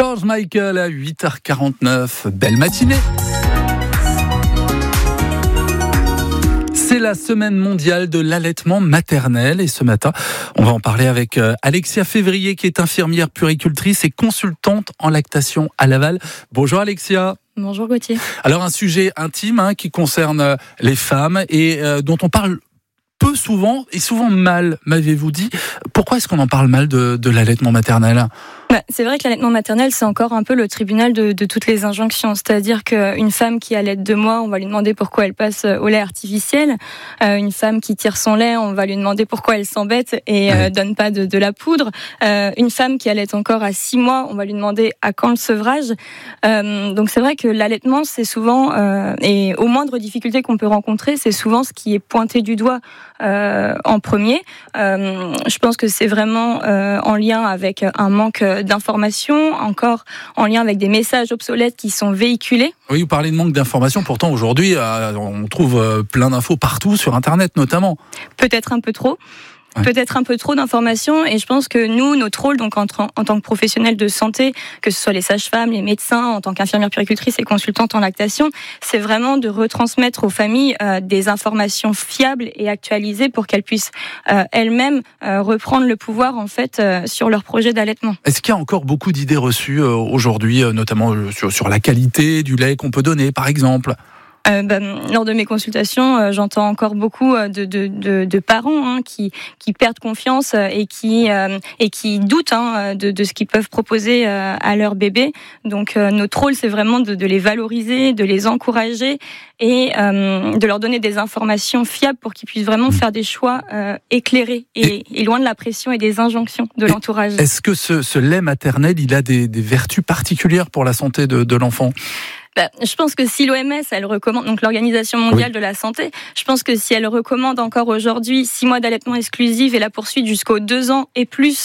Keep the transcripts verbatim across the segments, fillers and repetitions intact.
George Michael à huit heures quarante-neuf. Belle matinée. C'est la semaine mondiale de l'allaitement maternel et ce matin, on va en parler avec Alexia Février qui est infirmière puéricultrice et consultante en lactation à Laval. Bonjour Alexia. Bonjour Gauthier. Alors un sujet intime hein, qui concerne les femmes et euh, dont on parle peu souvent et souvent mal, m'avez-vous dit. Pourquoi est-ce qu'on en parle mal de, de l'allaitement maternel ? Bah, c'est vrai que l'allaitement maternel, c'est encore un peu le tribunal de, de toutes les injonctions. C'est-à-dire qu'une femme qui allaite deux mois, on va lui demander pourquoi elle passe au lait artificiel. Euh, une femme qui tire son lait, on va lui demander pourquoi elle s'embête et euh, donne pas de, de la poudre. Euh, une femme qui allaite encore à six mois, on va lui demander à quand le sevrage. Euh, donc c'est vrai que l'allaitement, c'est souvent, euh, et aux moindres difficultés qu'on peut rencontrer, c'est souvent ce qui est pointé du doigt euh, en premier. Euh, je pense que c'est vraiment euh, en lien avec un manque d'informations, encore en lien avec des messages obsolètes qui sont véhiculés. Oui, vous parlez de manque d'informations, pourtant aujourd'hui euh, on trouve euh, plein d'infos partout, sur Internet notamment. Peut-être un peu trop. Ouais. Peut-être un peu trop d'informations et je pense que nous, notre rôle donc en, en tant que professionnels de santé, que ce soit les sages-femmes, les médecins, en tant qu'infirmière puéricultrice et consultante en lactation, c'est vraiment de retransmettre aux familles euh, des informations fiables et actualisées pour qu'elles puissent euh, elles-mêmes euh, reprendre le pouvoir en fait euh, sur leur projet d'allaitement. Est-ce qu'il y a encore beaucoup d'idées reçues euh, aujourd'hui, euh, notamment euh, sur, sur la qualité du lait qu'on peut donner, par exemple ? Euh, bah, lors de mes consultations, euh, j'entends encore beaucoup de, de, de, de parents hein, qui, qui perdent confiance et qui, euh, et qui doutent hein, de, de ce qu'ils peuvent proposer euh, à leur bébé. Donc euh, notre rôle, c'est vraiment de, de les valoriser, de les encourager et euh, de leur donner des informations fiables pour qu'ils puissent vraiment faire des choix euh, éclairés et, et, et loin de la pression et des injonctions de l'entourage. Est-ce que ce, ce lait maternel, il a des, des vertus particulières pour la santé de, de l'enfant ? Bah, je pense que si l'O M S, elle recommande, donc l'Organisation mondiale oui. de la santé, je pense que si elle recommande encore aujourd'hui six mois d'allaitement exclusif et la poursuite jusqu'aux deux ans et plus,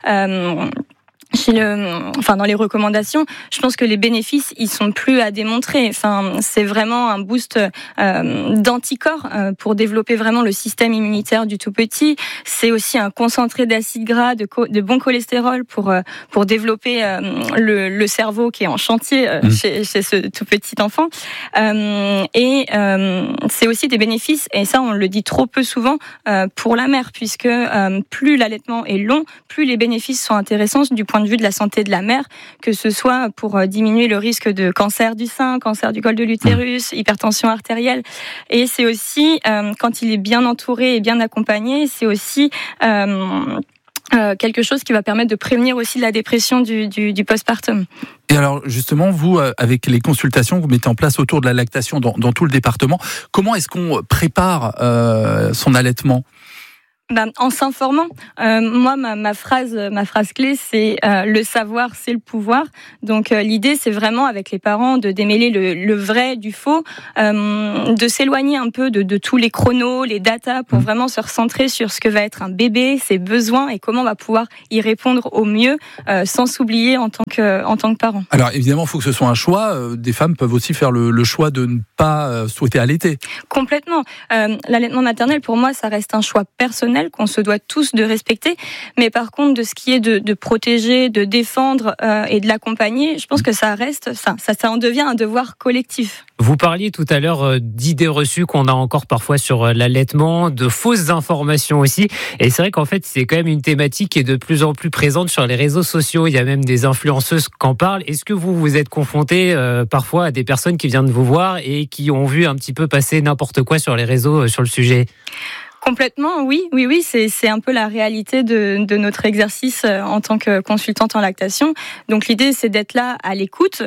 euh, chez le, enfin dans les recommandations, je pense que les bénéfices ils sont plus à démontrer. Enfin, c'est vraiment un boost euh, d'anticorps euh, pour développer vraiment le système immunitaire du tout petit. C'est aussi un concentré d'acides gras, de, co- de bon cholestérol pour euh, pour développer euh, le, le cerveau qui est en chantier euh, mmh. chez, chez ce tout petit enfant. Euh, et euh, c'est aussi des bénéfices, et ça on le dit trop peu souvent, euh, pour la mère, puisque euh, plus l'allaitement est long, plus les bénéfices sont intéressants du point de vue de la santé de la mère, que ce soit pour diminuer le risque de cancer du sein, cancer du col de l'utérus, hypertension artérielle. Et c'est aussi, euh, quand il est bien entouré et bien accompagné, c'est aussi euh, euh, quelque chose qui va permettre de prévenir aussi la dépression du, du, du postpartum. Et alors justement, vous, avec les consultations que vous mettez en place autour de la lactation dans, dans tout le département, comment est-ce qu'on prépare euh, son allaitement ? Bah, en s'informant. Euh, moi, ma, ma phrase, ma phrase clé, c'est euh, le savoir, c'est le pouvoir. Donc, euh, l'idée, c'est vraiment avec les parents de démêler le, le vrai du faux, euh, de s'éloigner un peu de, de tous les chronos, les datas, pour vraiment se recentrer sur ce que va être un bébé, ses besoins et comment on va pouvoir y répondre au mieux, euh, sans s'oublier en tant que en tant que parent. Alors, évidemment, il faut que ce soit un choix. Euh, des femmes peuvent aussi faire le, le choix de ne pas euh, souhaiter allaiter. Complètement. Euh, l'allaitement maternel, pour moi, ça reste un choix personnel qu'on se doit tous de respecter, mais par contre de ce qui est de, de protéger, de défendre euh, et de l'accompagner, je pense que ça reste, ça, ça, ça en devient un devoir collectif. Vous parliez tout à l'heure d'idées reçues qu'on a encore parfois sur l'allaitement, de fausses informations aussi, et c'est vrai qu'en fait c'est quand même une thématique qui est de plus en plus présente sur les réseaux sociaux, il y a même des influenceuses qui en parlent. Est-ce que vous vous êtes confronté euh, parfois à des personnes qui viennent vous voir et qui ont vu un petit peu passer n'importe quoi sur les réseaux euh, sur le sujet ? Complètement, oui, oui, oui, c'est c'est un peu la réalité de de notre exercice en tant que consultante en lactation. Donc l'idée, c'est d'être là à l'écoute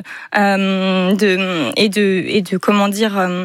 euh, de et de et de comment dire euh,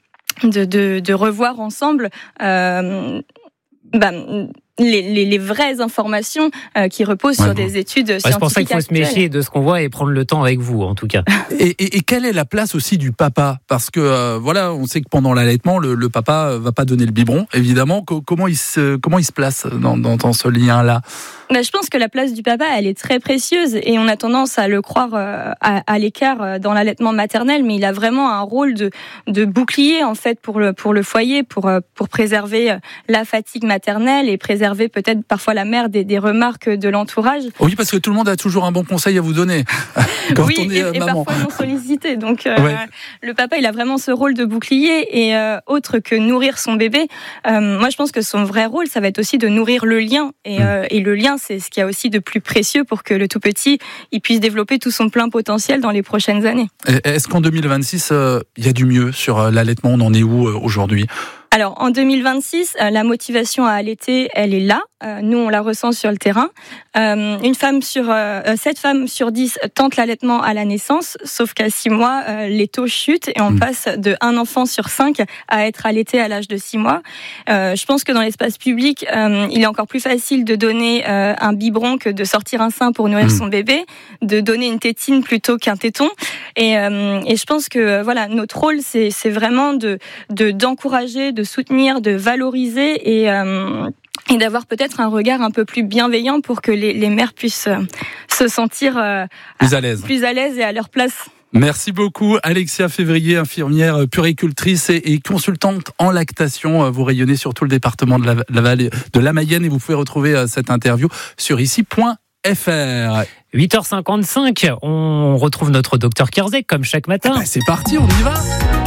de de de revoir ensemble. Euh, bah, Les, les, les vraies informations euh, qui reposent ouais, sur bon. des études ouais, scientifiques. C'est pour ça qu'il faut actuelles. se méfier de ce qu'on voit et prendre le temps avec vous, en tout cas. et, et, et quelle est la place aussi du papa ? Parce que euh, voilà, on sait que pendant l'allaitement, le, le papa va pas donner le biberon, évidemment. Co- comment il se comment il se place dans, dans, dans ce lien-là ? Ben, je pense que la place du papa, elle est très précieuse et on a tendance à le croire euh, à, à l'écart dans l'allaitement maternel, mais il a vraiment un rôle de, de bouclier en fait pour le pour le foyer, pour pour préserver la fatigue maternelle et préserver préserver peut-être parfois la mère des, des remarques de l'entourage. Oui, parce que tout le monde a toujours un bon conseil à vous donner quand oui, on est et, et maman. parfois non sollicité. Donc euh, ouais. le papa, il a vraiment ce rôle de bouclier et euh, autre que nourrir son bébé. Euh, moi, je pense que son vrai rôle, ça va être aussi de nourrir le lien. Et, mmh. euh, et le lien, c'est ce qu'il y a aussi de plus précieux pour que le tout petit, il puisse développer tout son plein potentiel dans les prochaines années. Est-ce qu'en deux mille vingt-six, euh, il y a du mieux sur euh, l'allaitement? On en est où euh, aujourd'hui? Alors, en deux mille vingt-six, euh, la motivation à allaiter, elle est là. Euh, nous, on la ressent sur le terrain. Euh, une femme sur, euh, sept femmes sur dix tentent l'allaitement à la naissance, sauf qu'à six mois, euh, les taux chutent et on mmh. passe de un enfant sur cinq à être allaité à l'âge de six mois. Euh, je pense que dans l'espace public, euh, il est encore plus facile de donner euh, un biberon que de sortir un sein pour nourrir mmh. son bébé, de donner une tétine plutôt qu'un téton. Et, euh, et je pense que voilà, notre rôle, c'est, c'est vraiment de, de, d'encourager, de soutenir, de valoriser et, euh, et d'avoir peut-être un regard un peu plus bienveillant pour que les, les mères puissent euh, se sentir euh, plus à l'aise. plus à l'aise et à leur place. Merci beaucoup, Alexia Février, infirmière puéricultrice et, et consultante en lactation. Vous rayonnez sur tout le département de la, la vallée de la Mayenne et vous pouvez retrouver cette interview sur ici point f r. huit heures cinquante-cinq, on retrouve notre docteur Kierzek comme chaque matin. Ah bah c'est parti, on y va.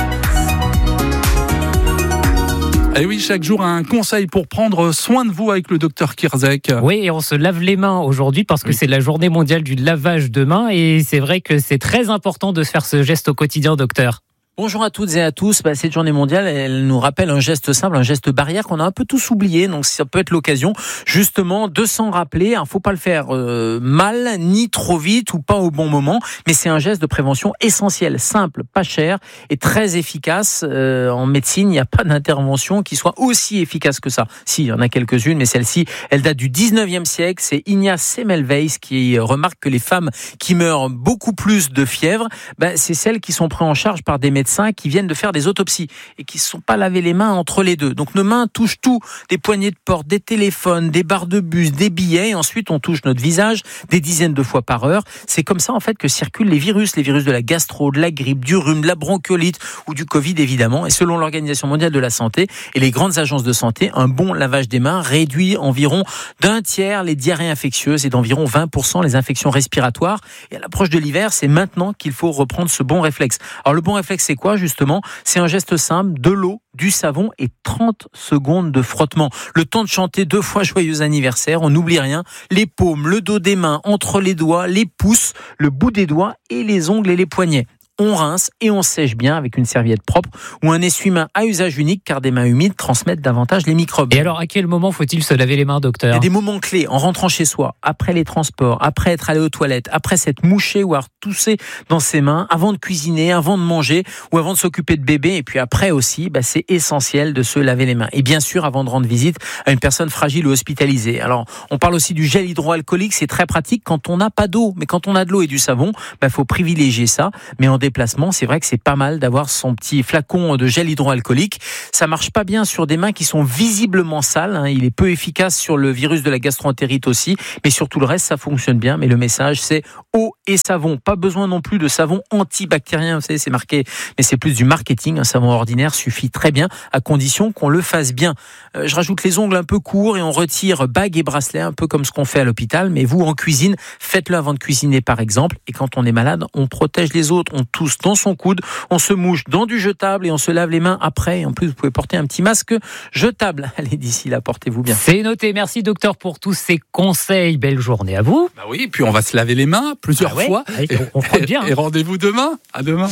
Et oui, chaque jour un conseil pour prendre soin de vous avec le docteur Kierzek. Oui, et on se lave les mains aujourd'hui parce que oui. c'est la journée mondiale du lavage de mains et c'est vrai que c'est très important de faire ce geste au quotidien, docteur. Bonjour à toutes et à tous. Bah, cette journée mondiale, elle nous rappelle un geste simple, un geste barrière qu'on a un peu tous oublié. Donc ça peut être l'occasion justement de s'en rappeler. Il ne faut pas le faire euh, mal, ni trop vite ou pas au bon moment. Mais c'est un geste de prévention essentiel, simple, pas cher et très efficace. Euh, en médecine, il n'y a pas d'intervention qui soit aussi efficace que ça. Si, il y en a quelques-unes, mais celle-ci, elle date du dix-neuvième siècle. C'est Ignaz Semmelweis qui remarque que les femmes qui meurent beaucoup plus de fièvre, bah, c'est celles qui sont prises en charge par des médecins qui viennent de faire des autopsies et qui ne se sont pas lavé les mains entre les deux. Donc nos mains touchent tout, des poignées de porte, des téléphones, des barres de bus, des billets, et ensuite on touche notre visage des dizaines de fois par heure. C'est comme ça en fait que circulent les virus, les virus de la gastro, de la grippe, du rhume, de la bronchiolite ou du Covid évidemment. Et selon l'Organisation mondiale de la santé et les grandes agences de santé, un bon lavage des mains réduit environ d'un tiers les diarrhées infectieuses et d'environ vingt pour cent les infections respiratoires. Et à l'approche de l'hiver, c'est maintenant qu'il faut reprendre ce bon réflexe. Alors le bon réflexe, c'est quoi justement? C'est un geste simple, de l'eau, du savon et trente secondes de frottement. Le temps de chanter deux fois joyeux anniversaire, on n'oublie rien. Les paumes, le dos des mains, entre les doigts, les pouces, le bout des doigts et les ongles et les poignets. On rince et on sèche bien avec une serviette propre ou un essuie-main à usage unique car des mains humides transmettent davantage les microbes. Et alors, à quel moment faut-il se laver les mains, docteur? Il y a des moments clés en rentrant chez soi, après les transports, après être allé aux toilettes, après s'être mouché ou avoir toussé dans ses mains, avant de cuisiner, avant de manger ou avant de s'occuper de bébé. Et puis après aussi, bah, c'est essentiel de se laver les mains. Et bien sûr, avant de rendre visite à une personne fragile ou hospitalisée. Alors, on parle aussi du gel hydroalcoolique. C'est très pratique quand on n'a pas d'eau. Mais quand on a de l'eau et du savon, bah, faut privilégier ça. Mais en déplacement, c'est vrai que c'est pas mal d'avoir son petit flacon de gel hydroalcoolique. Ça marche pas bien sur des mains qui sont visiblement sales, hein. Il est peu efficace sur le virus de la gastroentérite aussi, mais sur tout le reste, ça fonctionne bien. Mais le message, c'est eau et savon. Pas besoin non plus de savon antibactérien, vous savez, c'est marqué, mais c'est plus du marketing. Un savon ordinaire suffit très bien, à condition qu'on le fasse bien. Euh, je rajoute les ongles un peu courts et on retire bagues et bracelets, un peu comme ce qu'on fait à l'hôpital. Mais vous, en cuisine, faites-le avant de cuisiner, par exemple. Et quand on est malade, on protège les autres, on tousse dans son coude, on se mouche dans du jetable et on se lave les mains après. Et en plus, vous pouvez porter un petit masque jetable. Allez, d'ici là, portez-vous bien. C'est noté. Merci, docteur, pour tous ces conseils. Belle journée à vous. Bah oui, puis on va se laver les mains plusieurs ah ouais, fois. Allez, on frotte bien. Et, et rendez-vous demain. À demain.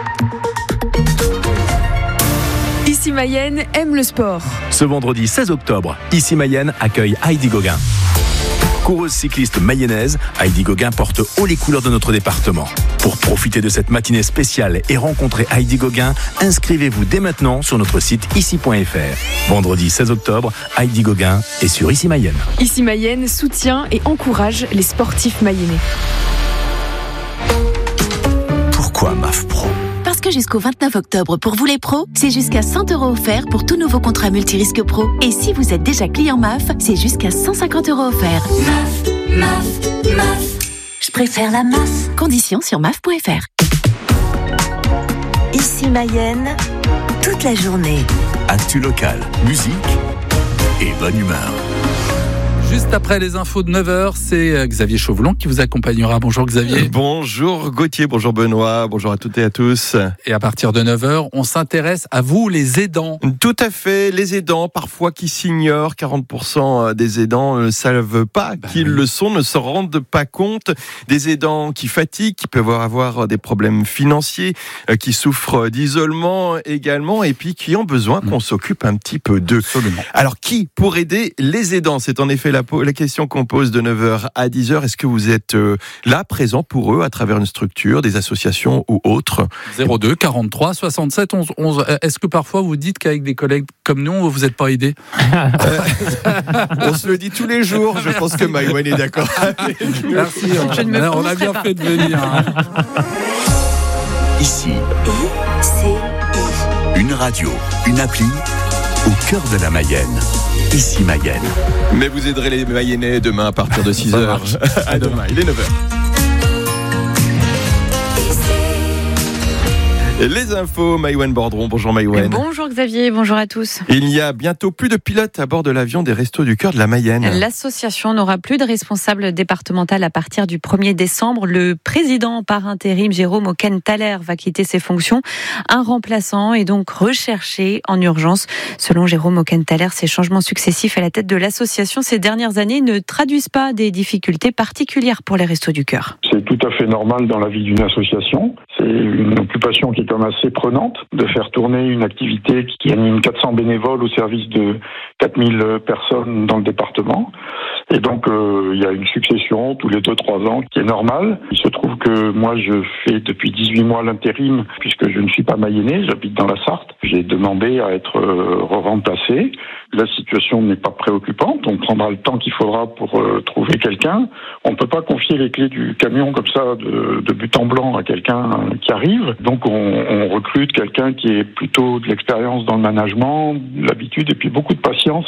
Ici Mayenne aime le sport. Ce vendredi seize octobre, Ici Mayenne accueille Heidi Gauguin. Coureuse cycliste mayonnaise, Heidi Gauguin porte haut les couleurs de notre département. Pour profiter de cette matinée spéciale et rencontrer Heidi Gauguin, inscrivez-vous dès maintenant sur notre site ici point f r. Vendredi seize octobre, Heidi Gauguin est sur Ici Mayenne. Ici Mayenne soutient et encourage les sportifs mayennais. Pourquoi M A F Pro ? Parce que jusqu'au vingt-neuf octobre, pour vous les pros, c'est jusqu'à cent euros offerts pour tout nouveau contrat multirisque pro. Et si vous êtes déjà client M A F, c'est jusqu'à cent cinquante euros offerts. M A F, M A F, M A F. Je préfère la M A F. Conditions sur M A F point f r. Ici Mayenne, toute la journée. Actu locale, musique et bonne humeur. Juste après les infos de neuf heures, c'est Xavier Chauvelon qui vous accompagnera. Bonjour Xavier. Bonjour Gauthier, bonjour Benoît, bonjour à toutes et à tous. Et à partir de neuf heures, on s'intéresse à vous les aidants. Tout à fait, les aidants parfois qui s'ignorent, quarante pour cent des aidants ne savent pas bah qu'ils oui. le sont, ne se rendent pas compte. Des aidants qui fatiguent, qui peuvent avoir des problèmes financiers, qui souffrent d'isolement également et puis qui ont besoin qu'on s'occupe un petit peu d'eux. Absolument. Alors qui pour aider les aidants? C'est en effet la, la question qu'on pose de neuf heures à dix heures. Est-ce que vous êtes euh, là, présent pour eux, à travers une structure, des associations ou autres? zéro deux quarante-trois soixante-sept onze onze. Est-ce que parfois vous dites qu'avec des collègues comme nous, vous n'êtes pas aidés? euh, On se le dit tous les jours. Je pense que Maïwen est d'accord avec nous. Merci. On, on a bien pas. fait de venir. Hein. Ici, une radio, une appli au cœur de la Mayenne. Ici Mayenne. Mais vous aiderez les Mayennais demain à partir de six heures. À demain, il est neuf heures. Les infos, Maïwen Bordron. Bonjour Maïwen. Bonjour Xavier, bonjour à tous. Il y a bientôt plus de pilotes à bord de l'avion des Restos du Cœur de la Mayenne. L'association n'aura plus de responsable départemental à partir du premier décembre. Le président par intérim, Jérôme Aucane-Thaler, va quitter ses fonctions. Un remplaçant est donc recherché en urgence. Selon Jérôme Aucane-Thaler, ces changements successifs à la tête de l'association ces dernières années ne traduisent pas des difficultés particulières pour les Restos du Cœur. C'est tout à fait normal dans la vie d'une association. C'est une occupation qui est comme assez prenante de faire tourner une activité qui anime quatre cents bénévoles au service de quatre mille personnes dans le département. Et donc, euh, il y a une succession tous les deux trois ans qui est normale. Il se trouve que moi, je fais depuis dix-huit mois l'intérim puisque je ne suis pas mayennais, j'habite dans la Sarthe. J'ai demandé à être euh, remplacé. La situation n'est pas préoccupante. On prendra le temps qu'il faudra pour euh, trouver quelqu'un. On ne peut pas confier les clés du camion comme ça de, de but en blanc à quelqu'un euh, qui arrive. Donc, on, on recrute quelqu'un qui ait plutôt de l'expérience dans le management, de l'habitude et puis beaucoup de patience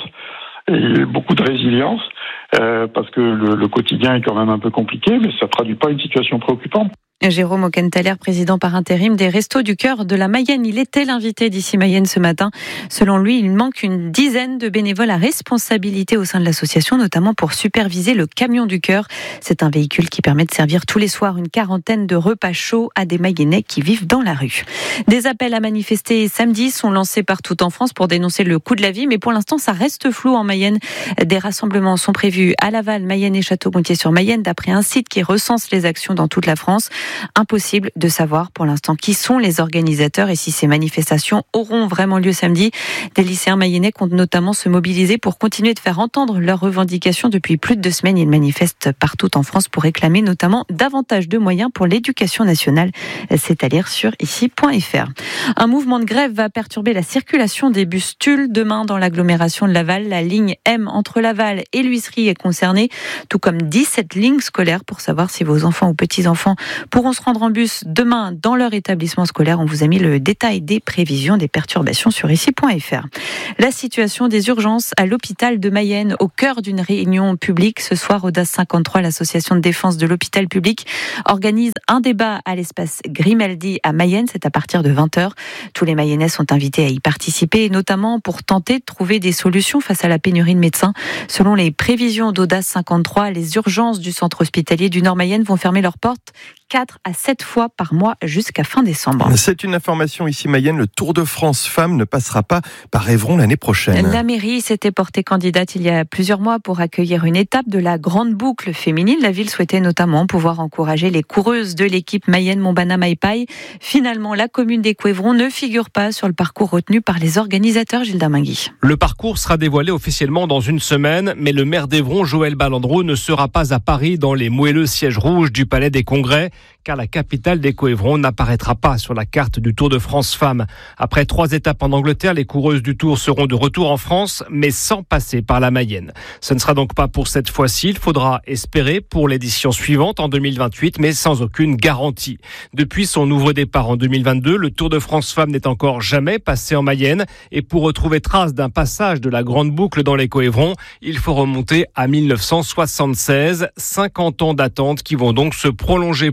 et beaucoup de résilience. Euh, parce que le, le quotidien est quand même un peu compliqué, mais ça ne traduit pas une situation préoccupante. Jérôme Aucane-Thaler, président par intérim des Restos du Cœur de la Mayenne. Il était l'invité d'Ici Mayenne ce matin. Selon lui, il manque une dizaine de bénévoles à responsabilité au sein de l'association, notamment pour superviser le camion du cœur. C'est un véhicule qui permet de servir tous les soirs une quarantaine de repas chauds à des Mayennais qui vivent dans la rue. Des appels à manifester samedi sont lancés partout en France pour dénoncer le coût de la vie, mais pour l'instant, ça reste flou en Mayenne. Des rassemblements sont prévus à Laval, Mayenne et Château-Gontier-sur-Mayenne, d'après un site qui recense les actions dans toute la France. Impossible de savoir pour l'instant qui sont les organisateurs et si ces manifestations auront vraiment lieu samedi. Des lycéens mayennais comptent notamment se mobiliser pour continuer de faire entendre leurs revendications. Depuis plus de deux semaines, ils manifestent partout en France pour réclamer notamment davantage de moyens pour l'éducation nationale. C'est à lire sur ici point f r. Un mouvement de grève va perturber la circulation des bus Tulle demain dans l'agglomération de Laval. La ligne M entre Laval et l'Huisserie est concernée, tout comme dix-sept lignes scolaires. Pour savoir si vos enfants ou petits-enfants pourront se rendre en bus demain dans leur établissement scolaire. On vous a mis le détail des prévisions des perturbations sur ici point f r. La situation des urgences à l'hôpital de Mayenne, au cœur d'une réunion publique. Ce soir, Audace cinquante-trois, l'association de défense de l'hôpital public, organise un débat à l'espace Grimaldi à Mayenne. C'est à partir de vingt heures. Tous les Mayennais sont invités à y participer, notamment pour tenter de trouver des solutions face à la pénurie de médecins. Selon les prévisions d'Audace cinquante-trois, les urgences du centre hospitalier du Nord-Mayenne vont fermer leurs portes quatre à sept fois par mois jusqu'à fin décembre. C'est une information ici Mayenne, le Tour de France Femmes ne passera pas par Évron l'année prochaine. La mairie s'était portée candidate il y a plusieurs mois pour accueillir une étape de la grande boucle féminine. La ville souhaitait notamment pouvoir encourager les coureuses de l'équipe Mayenne Montbana Maipai. Finalement, la commune d'Écouévron ne figure pas sur le parcours retenu par les organisateurs. Gilles Damingui. Le parcours sera dévoilé officiellement dans une semaine, mais le maire d'Évron, Joël Balandreau, ne sera pas à Paris dans les moelleux sièges rouges du Palais des Congrès, car la capitale d'Écouévron n'apparaîtra pas sur la carte du Tour de France Femmes. Après trois étapes en Angleterre, les coureuses du Tour seront de retour en France, mais sans passer par la Mayenne. Ce ne sera donc pas pour cette fois-ci. Il faudra espérer pour l'édition suivante en deux mille vingt-huit, mais sans aucune garantie. Depuis son nouveau départ en deux mille vingt-deux, le Tour de France Femmes n'est encore jamais passé en Mayenne. Et pour retrouver trace d'un passage de la grande boucle dans l'Écouévron, il faut remonter à mille neuf cent soixante-seize. cinquante ans d'attente qui vont donc se prolonger pour les femmes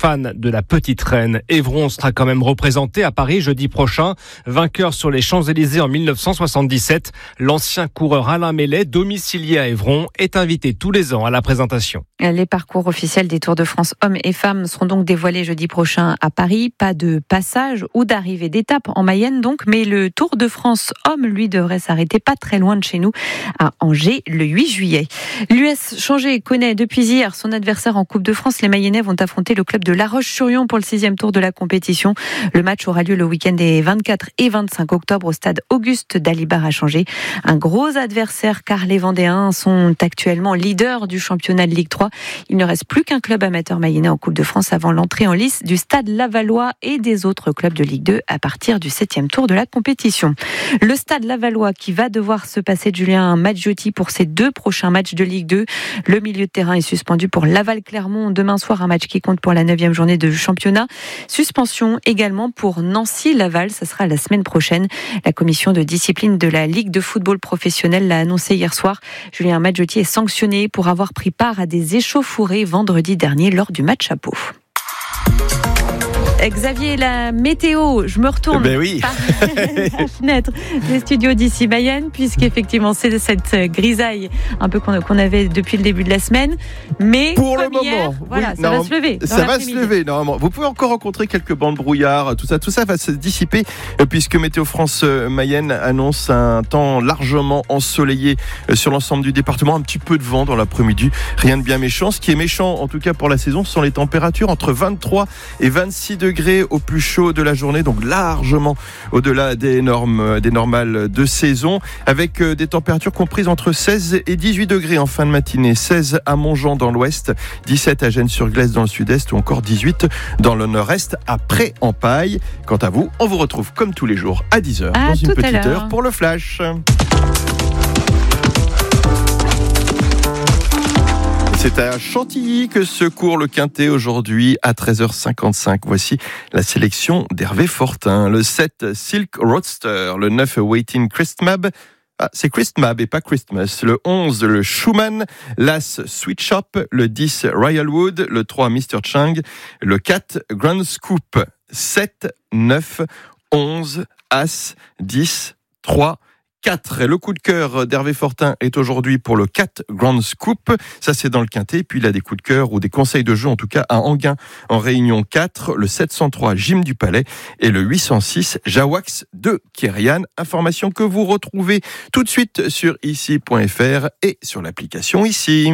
fans de la petite reine. Évron sera quand même représenté à Paris jeudi prochain. Vainqueur sur les Champs-Élysées en mille neuf cent soixante-dix-sept, l'ancien coureur Alain Mellet, domicilié à Évron, est invité tous les ans à la présentation. Les parcours officiels des Tours de France hommes et femmes seront donc dévoilés jeudi prochain à Paris. Pas de passage ou d'arrivée d'étape en Mayenne donc, mais le Tour de France hommes, lui, devrait s'arrêter pas très loin de chez nous, à Angers, le huit juillet. L'U S Changé connaît depuis hier son adversaire en Coupe de France. Les Mayennais vont affronter le club de La Roche-sur-Yon pour le sixième tour de la compétition. Le match aura lieu le week-end des vingt-quatre et vingt-cinq octobre au stade Auguste Dalibard à Changé. Un gros adversaire car les Vendéens sont actuellement leaders du championnat de Ligue trois. Il ne reste plus qu'un club amateur mayennais en Coupe de France avant l'entrée en lice du Stade Lavallois et des autres clubs de Ligue deux à partir du septième tour de la compétition. Le Stade Lavallois qui va devoir se passer de Julien Maggiotti pour ses deux prochains matchs de Ligue deux. Le milieu de terrain est suspendu pour Laval-Clermont demain soir, un match qui compte pour la neuvième journée de championnat. Suspension également pour Nancy-Laval, ça sera la semaine prochaine. La commission de discipline de la Ligue de football professionnel l'a annoncé hier soir. Julien Maggiotti est sanctionné pour avoir pris part à des échauffourées vendredi dernier lors du match à Pau. Xavier, la météo, je me retourne ben oui. par la fenêtre des studios d'Ici Mayenne, puisqu'effectivement c'est cette grisaille un peu qu'on, qu'on avait depuis le début de la semaine, mais pour le hier, moment, voilà, oui, ça va se lever. Ça va se lever normalement. Vous pouvez encore rencontrer quelques bancs de brouillard, tout ça, tout ça va se dissiper puisque Météo France Mayenne annonce un temps largement ensoleillé sur l'ensemble du département, un petit peu de vent dans l'après-midi, rien de bien méchant. Ce qui est méchant, en tout cas pour la saison, ce sont les températures entre vingt-trois et vingt-six degrés au plus chaud de la journée, donc largement au-delà des normes, des normales de saison, avec des températures comprises entre seize et dix-huit degrés en fin de matinée. seize à Montjean dans l'ouest, dix-sept à Gênes-sur-Glesse dans le sud-est ou encore dix-huit dans le nord-est à Pré-en-Paille. Quant à vous, on vous retrouve comme tous les jours à dix heures à dans une petite l'heure. heure pour le flash. C'est à Chantilly que se court le Quintet aujourd'hui à treize heures cinquante-cinq. Voici la sélection d'Hervé Fortin. Le sept Silk Roadster, le neuf Waiting Christmab. Ah, c'est Christmab et pas Christmas. Le onze, le Schumann, l'As Sweet Shop, le dix Royalwood, le trois mister Chang, le quatre Grand Scoop. sept, neuf, onze, As, dix, trois, quatre. Et le coup de cœur d'Hervé Fortin est aujourd'hui pour le quatre Grand Scoop. Ça, c'est dans le Quintet. Puis il a des coups de cœur ou des conseils de jeu, en tout cas à Enghien en Réunion quatre, le sept cent trois Gym du Palais et le huit cent six Jawax de Kérian. Information que vous retrouvez tout de suite sur ici point f r et sur l'application Ici.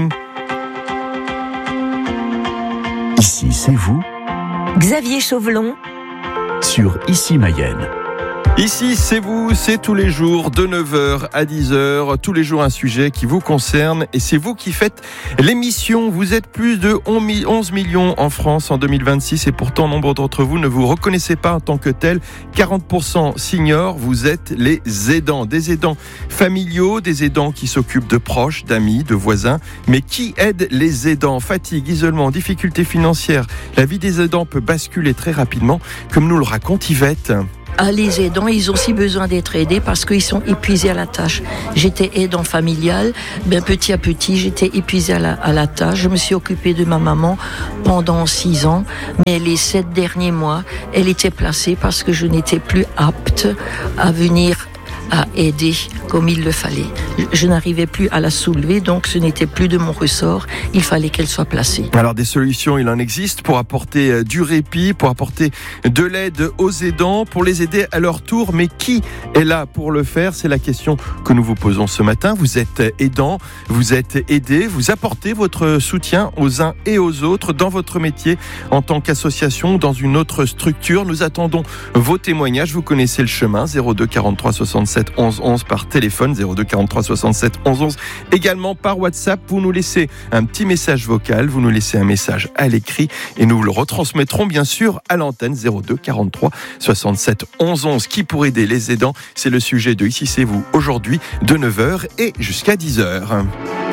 Ici, c'est vous Xavier Chauvelon sur Ici Mayenne. Ici, c'est vous, c'est tous les jours de neuf heures à dix heures, tous les jours un sujet qui vous concerne et c'est vous qui faites l'émission. Vous êtes plus de onze millions en France en deux mille vingt-six et pourtant nombre d'entre vous ne vous reconnaissez pas en tant que tel. quarante pour cent s'ignorent, vous êtes les aidants, des aidants familiaux, des aidants qui s'occupent de proches, d'amis, de voisins. Mais qui aide les aidants? Fatigue, isolement, difficultés financières. La vie des aidants peut basculer très rapidement, comme nous le raconte Yvette. Ah, les aidants, ils ont aussi besoin d'être aidés parce qu'ils sont épuisés à la tâche. J'étais aidant familial, ben petit à petit, j'étais épuisée à la, à la tâche. Je me suis occupée de ma maman pendant six ans, mais les sept derniers mois, elle était placée parce que je n'étais plus apte à venir à aider comme il le fallait. Je n'arrivais plus à la soulever, donc ce n'était plus de mon ressort. Il fallait qu'elle soit placée. Alors des solutions, il en existe pour apporter du répit, pour apporter de l'aide aux aidants, pour les aider à leur tour. Mais qui est là pour le faire? C'est la question que nous vous posons ce matin. Vous êtes aidant, vous êtes aidé, vous apportez votre soutien aux uns et aux autres dans votre métier en tant qu'association, dans une autre structure. Nous attendons vos témoignages. Vous connaissez le chemin. zéro deux quarante-trois soixante-sept onze onze par téléphone, zéro deux quarante-trois soixante-sept onze onze, également par WhatsApp. Vous nous laissez un petit message vocal, vous nous laissez un message à l'écrit et nous le retransmettrons bien sûr à l'antenne. Zéro deux quarante-trois soixante-sept onze onze. Qui pour aider les aidants? C'est le sujet de Ici c'est vous aujourd'hui de neuf heures et jusqu'à dix heures.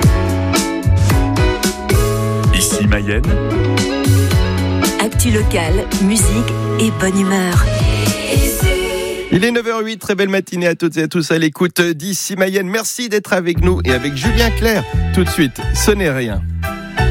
Ici Mayenne. Actu locale, musique et bonne humeur. Il est neuf heures huit, très belle matinée à toutes et à tous à l'écoute d'Ici Mayenne. Merci d'être avec nous et avec Julien Clerc. Tout de suite, ce n'est rien.